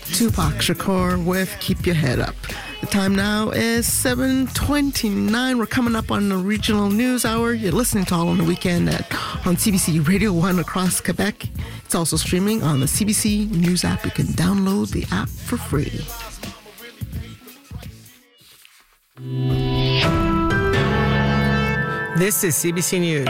Tupac Shakur with Keep Your Head Up. The time now is 7:29. We're coming up on the regional news hour. You're listening to All on the Weekend on CBC Radio 1 across Quebec. It's also streaming on the CBC News app. You can download the app for free. This is CBC News.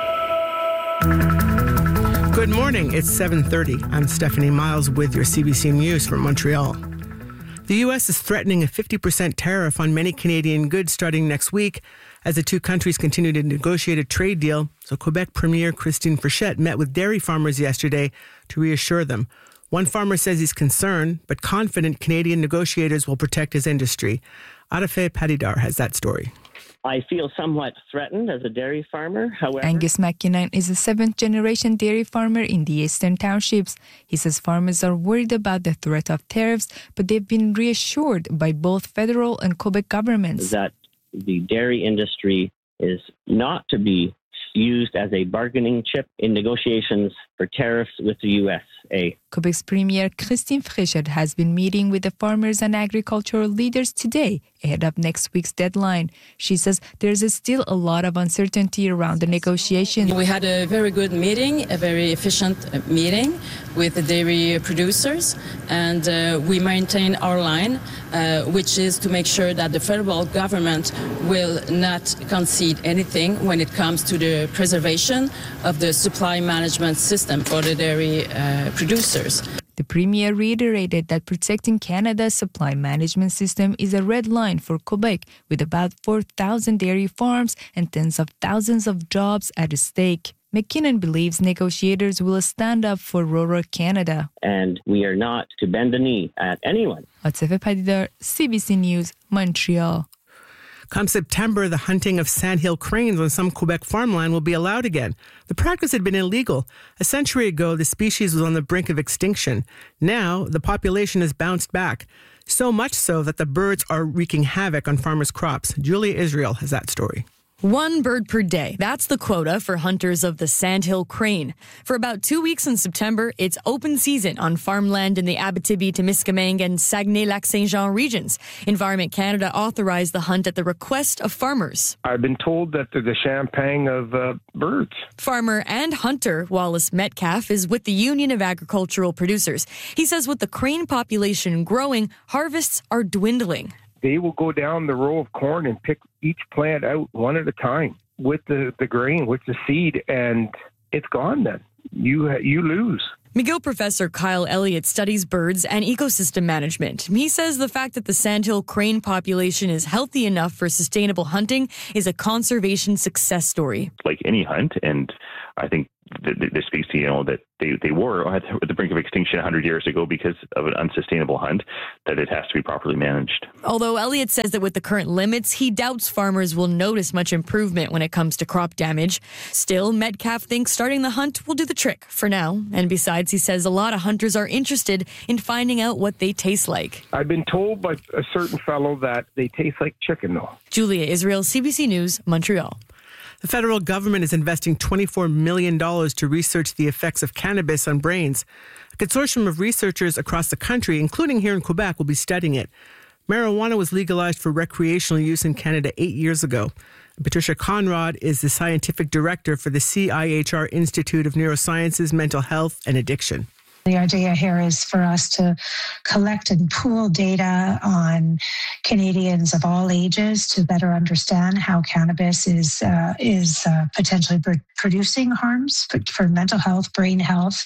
Good morning. It's 7:30. I'm Stephanie Miles with your CBC News from Montreal. The U.S. is threatening a 50% tariff on many Canadian goods starting next week as the two countries continue to negotiate a trade deal. So Quebec Premier Christine Frechette met with dairy farmers yesterday to reassure them. One farmer says he's concerned, but confident Canadian negotiators will protect his industry. Arafe Padidar has that story. I feel somewhat threatened as a dairy farmer. However, Angus McKinnon is a seventh-generation dairy farmer in the Eastern Townships. He says farmers are worried about the threat of tariffs, but they've been reassured by both federal and Quebec governments that the dairy industry is not to be used as a bargaining chip in negotiations for tariffs with the USA. Quebec's Premier Christine Frechette has been meeting with the farmers and agricultural leaders today ahead of next week's deadline. She says there's still a lot of uncertainty around the negotiations. We had a very good meeting, a very efficient meeting with the dairy producers, and we maintain our line, which is to make sure that the federal government will not concede anything when it comes to the preservation of the supply management system for the dairy producers. The Premier reiterated that protecting Canada's supply management system is a red line for Quebec, with about 4,000 dairy farms and tens of thousands of jobs at stake. McKinnon believes negotiators will stand up for rural Canada. And we are not to bend the knee at anyone. Atsefe Padidar, CBC News, Montreal. Come September, the hunting of sandhill cranes on some Quebec farmland will be allowed again. The practice had been illegal. A century ago, the species was on the brink of extinction. Now, the population has bounced back. So much so that the birds are wreaking havoc on farmers' crops. Julia Israel has that story. 1 bird per day. That's the quota for hunters of the sandhill crane. For about 2 weeks in September, it's open season on farmland in the Abitibi, Témiscamingue, and Saguenay-Lac-Saint-Jean regions. Environment Canada authorized the hunt at the request of farmers. I've been told that they're the champagne of birds. Farmer and hunter Wallace Metcalf is with the Union of Agricultural Producers. He says with the crane population growing, harvests are dwindling. They will go down the row of corn and pick each plant out one at a time with the grain, with the seed, and it's gone then. You lose. McGill professor Kyle Elliott studies birds and ecosystem management. He says the fact that the sandhill crane population is healthy enough for sustainable hunting is a conservation success story. Like any hunt, and I think this speaks to, that they were at the brink of extinction 100 years ago because of an unsustainable hunt, that it has to be properly managed. Although Elliott says that with the current limits, he doubts farmers will notice much improvement when it comes to crop damage. Still, Metcalf thinks starting the hunt will do the trick for now. And besides, he says a lot of hunters are interested in finding out what they taste like. I've been told by a certain fellow that they taste like chicken, though. Julia Israel, CBC News, Montreal. The federal government is investing $24 million to research the effects of cannabis on brains. A consortium of researchers across the country, including here in Quebec, will be studying it. Marijuana was legalized for recreational use in Canada 8 years ago. Patricia Conrad is the scientific director for the CIHR Institute of Neurosciences, Mental Health and Addiction. The idea here is for us to collect and pool data on Canadians of all ages to better understand how cannabis is potentially producing harms for mental health, brain health,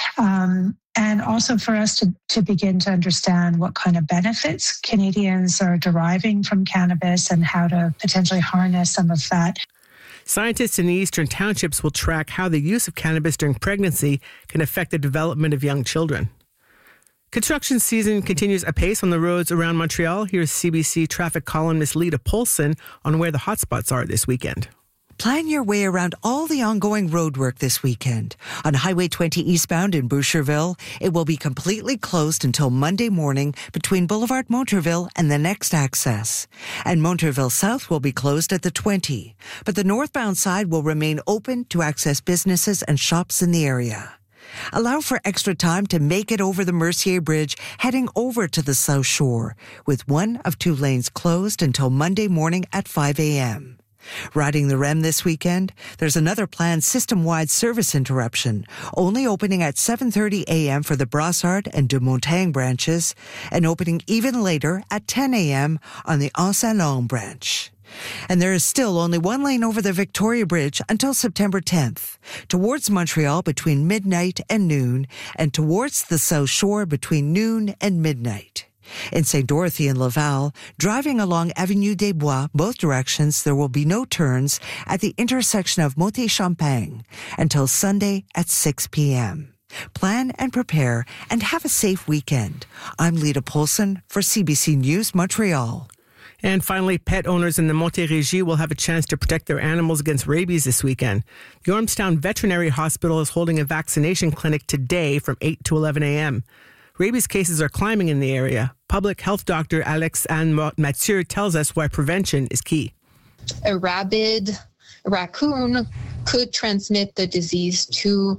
and also for us to begin to understand what kind of benefits Canadians are deriving from cannabis and how to potentially harness some of that. Scientists in the Eastern Townships will track how the use of cannabis during pregnancy can affect the development of young children. Construction season continues apace on the roads around Montreal. Here's CBC traffic columnist Lita Polson on where the hotspots are this weekend. Plan your way around all the ongoing roadwork this weekend. On Highway 20 eastbound in Boucherville, it will be completely closed until Monday morning between Boulevard Monterville and the next access. And Monterville South will be closed at the 20, but the northbound side will remain open to access businesses and shops in the area. Allow for extra time to make it over the Mercier Bridge heading over to the South Shore, with one of 2 lanes closed until Monday morning at 5 a.m. Riding the REM this weekend, there's another planned system-wide service interruption, only opening at 7:30 a.m. for the Brassard and de Montagne branches, and opening even later at 10 a.m. on the Anse-Saint-Laurent branch. And there is still only 1 lane over the Victoria Bridge until September 10th, towards Montreal between midnight and noon, and towards the South Shore between noon and midnight. In St. Dorothy and Laval, driving along Avenue des Bois, both directions, there will be no turns at the intersection of Montée-Champagne until Sunday at 6 p.m. Plan and prepare and have a safe weekend. I'm Lita Polson for CBC News, Montreal. And finally, pet owners in the Montérégie will have a chance to protect their animals against rabies this weekend. The Ormstown Veterinary Hospital is holding a vaccination clinic today from 8 to 11 a.m. Rabies cases are climbing in the area. Public health doctor Alex-Anne Mathieu tells us why prevention is key. A rabid raccoon could transmit the disease to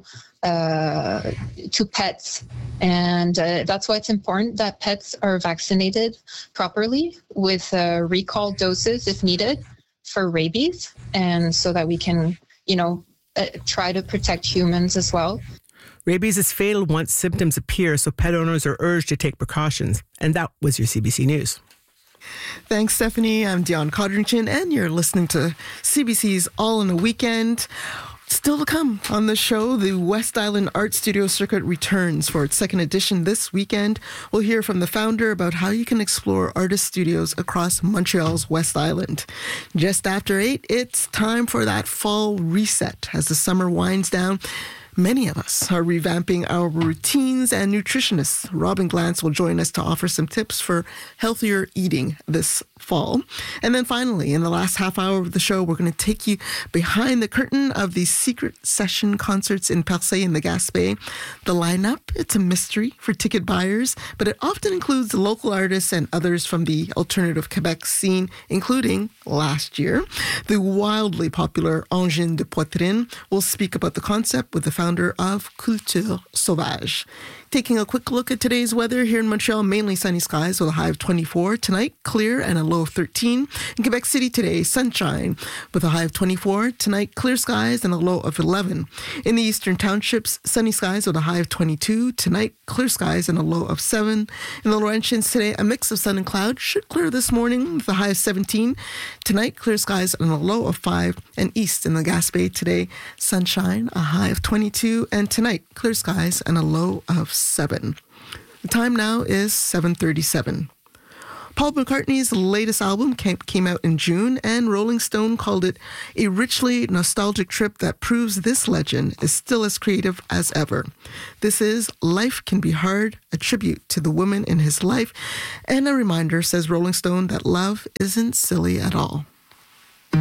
pets. And that's why it's important that pets are vaccinated properly with recall doses if needed for rabies, and so that we can, try to protect humans as well. Rabies is fatal once symptoms appear, so pet owners are urged to take precautions. And that was your CBC News. Thanks, Stephanie. I'm Dion Codrington, and you're listening to CBC's All in a Weekend. Still to come on the show, the West Island Art Studio Circuit returns for its second edition this weekend. We'll hear from the founder about how you can explore artist studios across Montreal's West Island. Just after 8, it's time for that fall reset. As the summer winds down, many of us are revamping our routines, and nutritionist Robin Glantz will join us to offer some tips for healthier eating this fall. And then finally, in the last half hour of the show, we're going to take you behind the curtain of the Secret Session concerts in Percé in the Gaspé. The lineup, it's a mystery for ticket buyers, but it often includes local artists and others from the alternative Quebec scene, including last year, the wildly popular Angine de Poitrine. Will speak about the concept with the founder of Culture Sauvage. Taking a quick look at today's weather here in Montreal, mainly sunny skies with a high of 24. Tonight, clear and a low of 13. In Quebec City today, sunshine with a high of 24. Tonight, clear skies and a low of 11. In the eastern townships, sunny skies with a high of 22. Tonight, clear skies and a low of 7. In the Laurentians today, a mix of sun and cloud. Should clear this morning with a high of 17. Tonight, clear skies and a low of 5. And east in the Gaspé today, sunshine, a high of 22. And tonight, clear skies and a low of 7. The time now is 7:37. Paul McCartney's latest album came out in June, and Rolling Stone called it a richly nostalgic trip that proves this legend is still as creative as ever. This is Life Can Be Hard, a tribute to the women in his life, and a reminder, says Rolling Stone, that love isn't silly at all.